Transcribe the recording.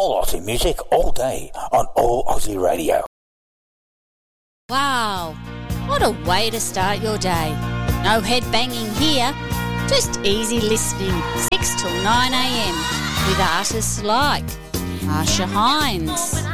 All Aussie music all day on All Aussie Radio. Wow, what a way to start your day. No head banging here, just easy listening 6 till 9 a.m. with artists like Marsha Hines,